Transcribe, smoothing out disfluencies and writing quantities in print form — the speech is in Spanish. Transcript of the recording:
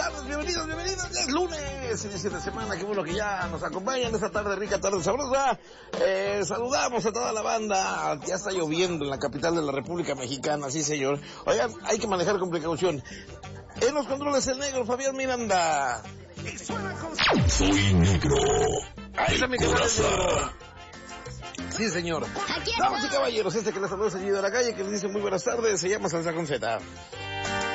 tardes, bienvenidos. Ya es lunes, inicio de semana, qué bueno que ya nos acompañan esta tarde rica, tarde sabrosa. Saludamos a toda la banda. Ya está lloviendo en la capital de la República Mexicana, sí señor. Oigan, hay que manejar con precaución. En los controles el negro Fabián Miranda. Soy negro. Ahí está mi camarada. Sí, señor. Damas y caballeros, este que les saluda es el de la calle, que les dice muy buenas tardes, se llama Salsa con Z.